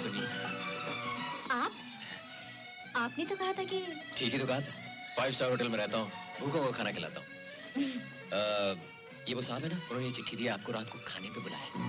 सुनिए। आपने तो कहा था कि। ठीक ही तो कहा था। 5 स्टार होटल में रहता हूँ, भूखों को खाना खिलाता हूँ। ये वो साहब है ना, उन्होंने ये चिट्ठी दी, आपको रात को खाने पे बुलाया।